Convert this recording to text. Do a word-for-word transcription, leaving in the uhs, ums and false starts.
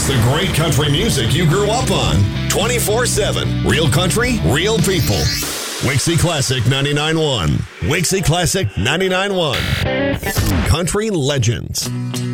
It's the great country music you grew up on. twenty-four seven. Real country, real people. Wixie Classic ninety-nine point one. Wixie Classic ninety-nine point one. Country Legends.